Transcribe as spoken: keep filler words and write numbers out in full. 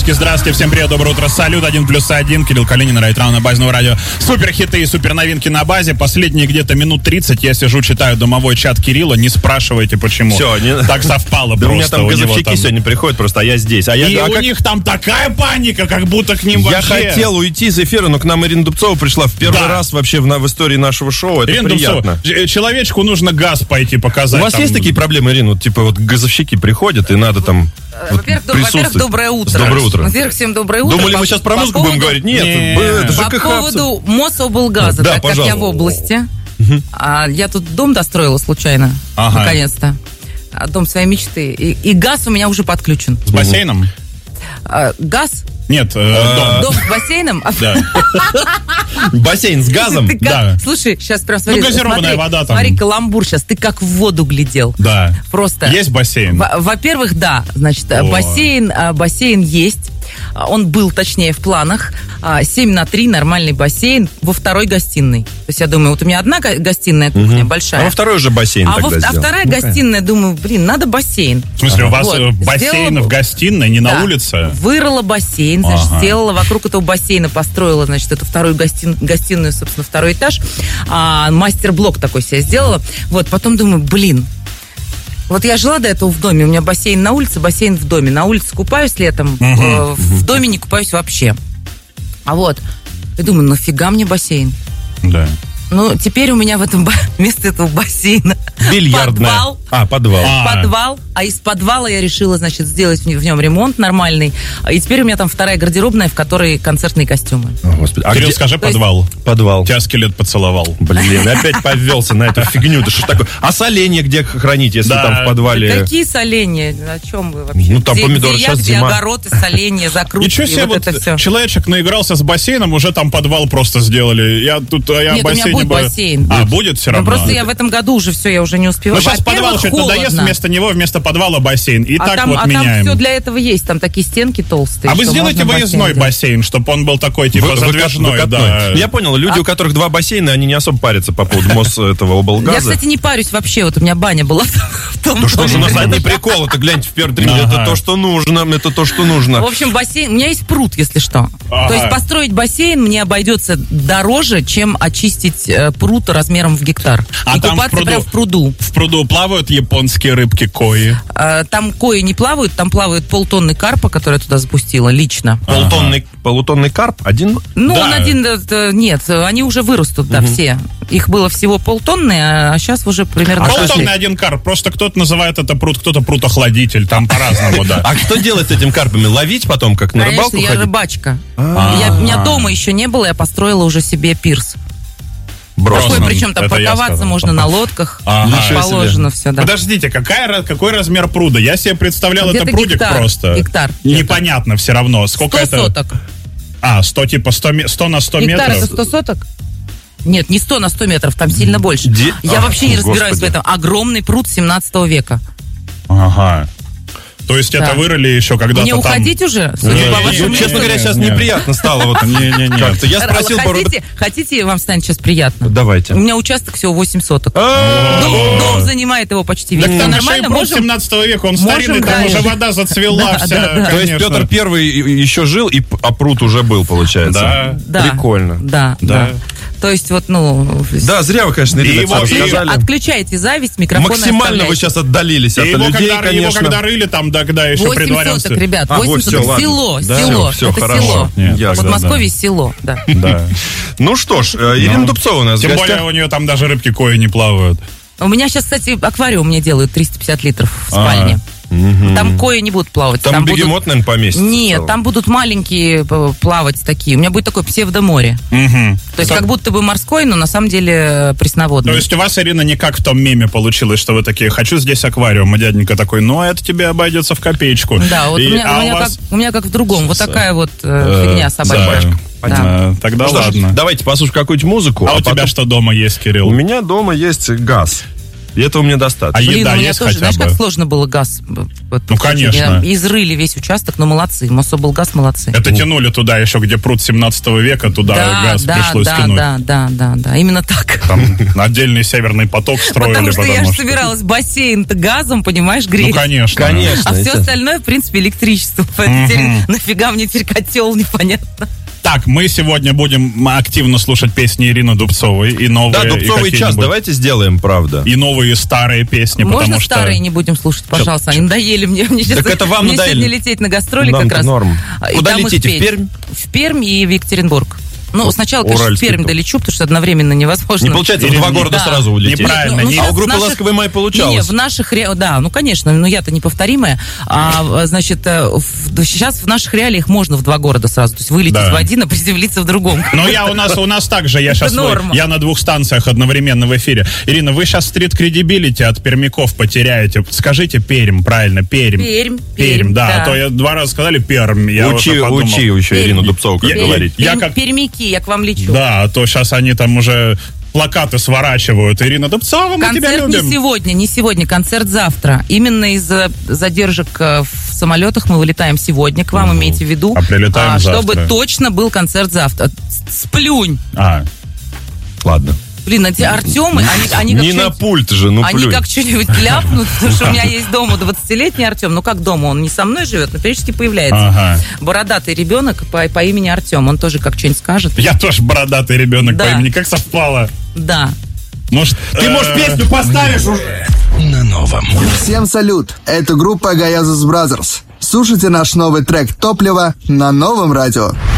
Девочки, здравствуйте, всем привет, доброе утро, салют, один плюс один, Кирилл Калинин, Райтран на Базовом радио. Супер хиты и супер новинки на базе. Последние где-то минут тридцать я сижу, читаю домовой чат Кирилла, не спрашивайте почему. Все, не... так совпало да просто. у меня там газовщики там... сегодня приходят просто, а я здесь. А я... И а у как... них там такая паника, как будто к ним я вообще... Я хотел уйти из эфира, но к нам Ирина Дубцова пришла в первый да. раз вообще в, в истории нашего шоу. Это Ирина приятно. Дубцова, человечку нужно газ пойти показать. У вас там... есть такие проблемы, Ирина? Вот, типа вот газовщики приходят и надо там... Во-первых, вот, во-первых, доброе утро. Доброе утро. Во-первых, всем доброе утро. Думали, по, мы сейчас про музыку поводу... будем говорить? Нет, Нет. это По ЖКХ. поводу Мособлгаза, да, так пожалуйста. как я в области. Угу. А, я тут дом достроила случайно, ага. наконец-то. Дом своей мечты. И, и газ у меня уже подключен. С бассейном? А, газ? Нет, э, дом. Дом с бассейном? Да. Бассейн с газом? Да. Слушай, сейчас прям смотри. Ну, газированная вода там. Смотри, каламбур сейчас. Ты как в воду глядел. Да. Просто. Есть бассейн? Во-первых, да. Значит, бассейн, бассейн есть. Он был, точнее, в планах. семь на три нормальный бассейн во второй гостиной. То есть я думаю, вот у меня одна гостиная кухня, угу. большая. А во второй же бассейн а тогда во, сделал. А вторая ну, гостиная, думаю, блин, надо бассейн. В смысле, ага. у вас вот. бассейн сделала... в гостиной, не да. на улице? Вырыла бассейн, значит, ага. сделала вокруг этого бассейна, построила, значит, эту вторую гостин... гостиную, собственно, второй этаж. А, мастер-блок такой себе сделала. Вот, потом думаю, блин, вот я жила до этого в доме, у меня бассейн на улице, бассейн в доме. На улице купаюсь летом, угу. э, в доме не купаюсь вообще. А вот, я думаю, нафига мне бассейн? Да. Ну, теперь у меня в этом вместо этого бассейна бильярдная. подвал. А, подвал. А. Подвал. А из подвала я решила, значит, сделать в нем ремонт нормальный. И теперь у меня там вторая гардеробная, в которой концертные костюмы. О, Господи. А Кирилл, где... скажи подвал. Подвал. Тебя скелет поцеловал. Блин, опять повелся на эту фигню. Да что ж такое? А соленья где хранить, если да. там в подвале? Да какие соленья? О чем вы вообще? Ну, там где, помидоры, где сейчас я, где зима. огород и соленья, закрутки. Ничего себе, вот, вот это все. Человечек наигрался с бассейном, уже там подвал просто сделали. Я тут, я Нет, у меня будет бы... бассейн. А, будет все равно? Ну, просто я в этом году уже все, я уже не успеваю. Ну, сейчас подвал чуть надоест, вместо него, вместо подвала бассейн. И а так там, вот а меняем. там все для этого есть, там такие стенки толстые. А вы сделайте выездной бассейн, бассейн, чтобы он был такой, типа, вы, задвижной. Да. Я понял, люди, а... у которых два бассейна, они не особо парятся по поводу мос этого облгаза. Я, кстати, не парюсь вообще, вот у меня баня была в том. Ну что же у нас одни приколы, это гляньте в первый три минуты, это то, что нужно, это то, что нужно. В общем, бассейн, у меня есть пруд, если что. То есть построить бассейн мне обойдется дороже, чем очистить пруд размером в гектар. А и там купаться в пруду, прям в пруду. В пруду плавают японские рыбки кои? А, там кои не плавают, там плавают полтонны карпа, который я туда запустила лично. Полтонный, ага. полутонный карп? Один? Ну, да. он один, нет, они уже вырастут, да, угу. все. Их было всего полтонны, а сейчас уже примерно... А полтонный один карп, просто кто-то называет это пруд, кто-то пруд-охладитель, там по-разному, да. А что делать с этим карпами? Ловить потом, как на рыбалку ходить? Конечно, я рыбачка. У меня дома еще не было, я построила уже себе пирс. Такой, причем там парковаться можно на лодках. Ага. Положено все, да. Подождите, какая, какой размер пруда? Я себе представлял, это прудик гектар, просто. Гектар. Непонятно все равно. Сколько сто это? соток. А, сто типа сто, сто на сто гектар метров? Это сто соток? Нет, не сто на сто метров, там сильно больше. Де... Я а, вообще не разбираюсь Господи. в этом. Огромный пруд семнадцатого века. Ага. То есть да. это вырыли еще когда-то Мне там... уходить уже? Не, не, по не, не, честно говоря, сейчас нет. неприятно стало. Вот как-то. Я спросил... Хотите, хотите, вам станет сейчас приятно? Давайте. У меня участок всего восемь соток. Дом, дом занимает его почти весь. Так там нормально, пруд семнадцатого века, он старинный, там уже вода зацвела вся. То есть Петр Первый еще жил, а пруд уже был, получается? Да. Прикольно. Да, да. То есть вот, ну... Да, зря вы, конечно, Ирина, рассказали. Отключайте зависть, микрофон Максимально вы сейчас отдалились от его людей, когда, конечно. Его когда рыли там, да, когда еще предварялся. восемь соток, ребят, а, восемь соток, все, село, да? село, все, это хорошо. село. Нет, в Подмосковье да. село, да. да. Ну что ж, Ирина ну, Дубцова у нас Тем более у нее там даже рыбки кои не плавают. У меня сейчас, кстати, аквариум мне делают триста пятьдесят литров в спальне. Угу. Там кои не будут плавать. Там, там бегемот, будут... наверное, поместится. Нет, там будут маленькие плавать такие. У меня будет такое псевдоморе. Угу. То есть там... как будто бы морской, но на самом деле пресноводный. То есть у вас, Ирина, не как в том меме получилось, что вы такие, хочу здесь аквариум. А дяденька такой, ну, это тебе обойдется в копеечку. Да, вот И, у, меня, а у, меня у, вас... как, у меня как в другом. Вот такая вот э, фигня собачка. Да. Да. Тогда ну, ладно. Давайте послушаем какую-нибудь музыку. А, а у потом... тебя что дома есть, Кирилл? У меня дома есть газ. И этого мне достаточно. А Блин, еда у меня есть тоже, хотя знаешь, бы? как сложно было газ. Вот, Ну, конечно. Изрыли весь участок, но молодцы. Мособлгаз молодцы. Это тянули туда еще, где пруд семнадцатого века, туда да, газ да, пришлось да, тянуть. да, да, да, да, именно так. Там отдельный северный поток строили, Потому что я же что... собиралась бассейн-то газом, понимаешь, греть. Ну, конечно. Конечно. А все это- остальное, в принципе, электричество. Поэтому теперь нафига мне теперь котел, непонятно. Так, мы сегодня будем активно слушать песни Ирины Дубцовой и новые. Да, и Дубцовый час, какие-нибудь- давайте сделаем, правда. И новые, и старые песни, Можно потому что... старые не будем слушать, пожалуйста? Они надоели мне. Мне сейчас, Так это вам мне надоели. сегодня лететь на гастроли как Нам-то раз. норм. И Куда там их летите, в петь. Пермь? В Пермь и в Екатеринбург. Ну, сначала, конечно, в Уральский Пермь тур. долечу, потому что одновременно невозможно. Не получается в Или два не- города да. сразу улететь. Неправильно, не- А сейчас у группы в наших- «Ласковый май» получалось. Не, в наших ре... да, ну конечно, но я-то неповторимая. А, значит, э, в- сейчас в наших реалиях можно в два города сразу, то есть вылететь Да. в один, а приземлиться в другом. Но я у нас у нас также, я Это сейчас норма. я на двух станциях одновременно в эфире. Ирина, вы сейчас стрит-кредибилити от пермяков потеряете. Скажите Пермь, правильно, Пермь. Пермь, Пермь, Пермь, да. да. А то я два раза сказали Пермь. Я Учи, вот подумал. учи еще Пермь. Ирину Дубцову, как Я- говорить. я Перм- как- Пермяки, я к вам лечу. Да, а то сейчас они там уже плакаты сворачивают. Ирина Дубцова, мы тебя Концерт не любим. сегодня, не сегодня, концерт завтра. Именно из-за задержек э, в самолетах мы вылетаем сегодня к вам, имейте в виду. А прилетаем чтобы завтра. точно был концерт завтра. Сплюнь. А, Ладно. Блин, эти Артемы, они, они как Не на что-нибудь- пульт же, ну Они плюнь. как что-нибудь ляпнут, потому что у меня есть дома двадцатилетний Артем. Ну как дома, он не со мной живет, но периодически появляется. Ага. Бородатый ребенок по, по имени Артем, он тоже как что-нибудь скажет. я тоже бородатый ребенок Да. по имени. Как совпало? Да. Может, Ты, может, песню поставишь уже? На новом. Всем салют! Это группа Гаязус Brothers. Слушайте наш новый трек «Топливо» на новом радио.